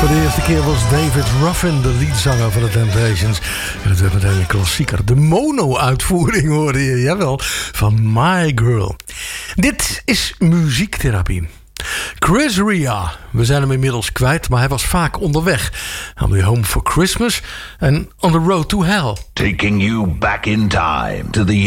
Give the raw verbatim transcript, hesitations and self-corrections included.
Voor de eerste keer was David Ruffin de leadzanger van de Temptations. En het werd meteen een klassieker. De mono-uitvoering hoorde je, jawel, van My Girl. Dit is muziektherapie. Chris Rea, we zijn hem inmiddels kwijt, maar hij was vaak onderweg. I'll Be Home for Christmas en On the Road to Hell. Taking you back in time to the